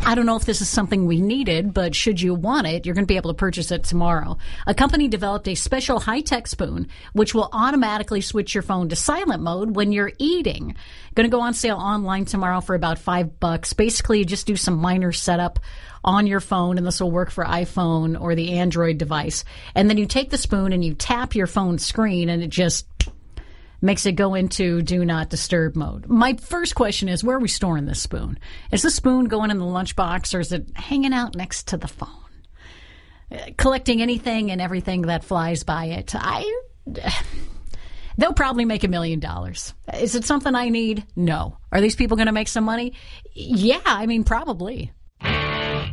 I don't know if this is something we needed, but should you want it, you're going to be able to purchase it tomorrow. A company developed a special high-tech spoon which will automatically switch your phone to silent mode when you're eating. Going to go on sale online tomorrow for about $5. Basically, you just do some minor setup on your phone, and this will work for iPhone or the Android device. And then you take the spoon and you tap your phone screen, and it just makes it go into do not disturb mode. My first question is, where are we storing this spoon? Is the spoon going in the lunchbox, or is it hanging out next to the phone? Collecting anything and everything that flies by it. They'll probably make $1 million. Is it something I need? No. Are these people going to make some money? Yeah, I mean, probably.